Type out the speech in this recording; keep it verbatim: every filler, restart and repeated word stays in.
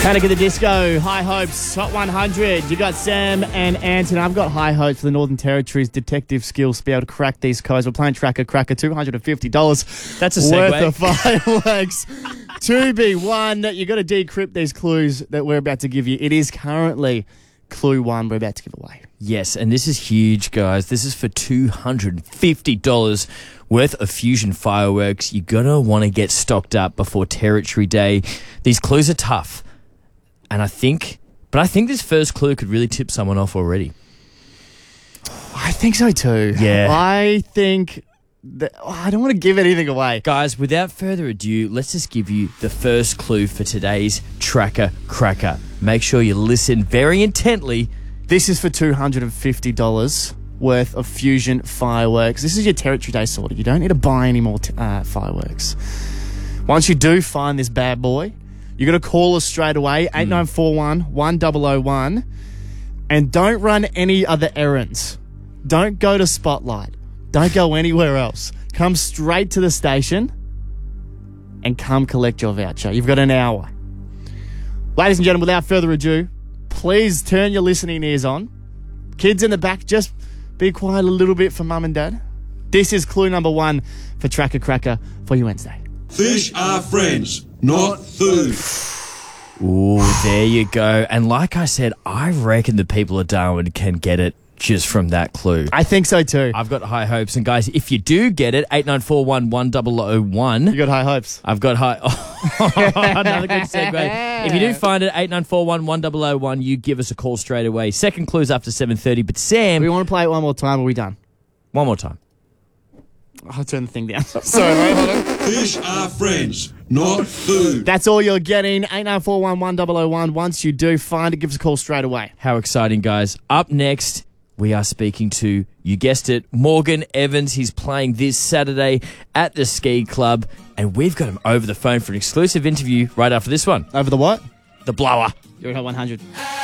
Panic at the Disco, High Hopes, Hot one hundred. You got Sam and Anton. I've got high hopes for the Northern Territory's detective skills to be able to crack these codes. We're playing Tracker Cracker, two hundred fifty dollars. That's a segue. Worth of fireworks to be won. You've got to decrypt these clues that we're about to give you. It is currently clue one we're about to give away. Yes, and this is huge, guys. This is for two hundred fifty dollars worth of Fusion fireworks. You're going to want to get stocked up before Territory Day. These clues are tough. And I think, but I think this first clue could really tip someone off already. I think so too. Yeah. I think that, oh, I don't want to give anything away. Guys, without further ado, let's just give you the first clue for today's Tracker Cracker. Make sure you listen very intently. This is for two hundred fifty dollars worth of Fusion fireworks. This is your Territory Day sorted. You don't need to buy any more t- uh, fireworks. Once you do find this bad boy, you're going to call us straight away, eight nine four one, one zero zero one, and don't run any other errands. Don't go to Spotlight. Don't go anywhere else. Come straight to the station and come collect your voucher. You've got an hour. Ladies and gentlemen, without further ado, please turn your listening ears on. Kids in the back, just be quiet a little bit for mum and dad. This is clue number one for Tracker Cracker for your Wednesday. Fish are friends, not food. Ooh, there you go. And like I said, I reckon the people of Darwin can get it just from that clue. I think so too. I've got high hopes. And guys, if you do get it, eight nine four one, one zero zero one. You got high hopes. I've got high... Oh, another good segue. If you do find it, eight nine four one, one zero zero one, you give us a call straight away. Second clue's after seven thirty. But Sam... We want to play it one more time. Are we done? One more time. I'll turn the thing down. Sorry, mate. Hold on. Fish are friends, not food. That's all you're getting. eight nine four one, one zero zero one. Once you do find it, give us a call straight away. How exciting, guys. Up next, we are speaking to, you guessed it, Morgan Evans. He's playing this Saturday at the Ski Club, and we've got him over the phone for an exclusive interview right after this one. Over the what? The blower. You're at one hundred.